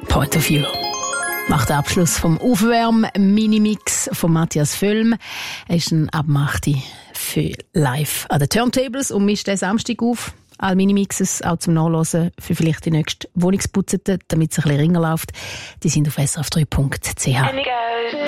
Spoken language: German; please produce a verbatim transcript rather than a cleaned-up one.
Point of View. Nach dem Abschluss vom Aufwärm-Minimix von Matthias Völm ist ein Abmachte für live an den Turntables und mischt den Samstag auf. Alle Minimixes auch zum Nachlesen für vielleicht die nächste Wohnungsputzete, damit es ein bisschen ringer läuft. Die sind auf s r f drei punkt c h.